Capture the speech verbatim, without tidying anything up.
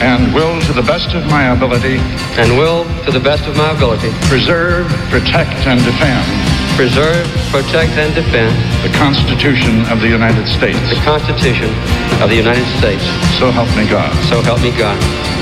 and will, to the best of my ability, and will, to the best of my ability, preserve, protect, and defend preserve, protect, and defend the Constitution of the United States. the Constitution of the United States. So help me God. So help me God.